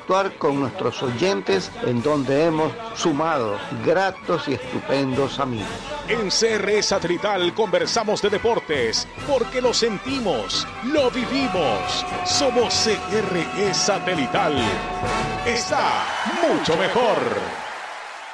interactuar con nuestros oyentes, en donde hemos sumado gratos y estupendos amigos. En CRE Satelital conversamos de deportes, porque lo sentimos, lo vivimos. Somos CRE Satelital. Está mucho mejor.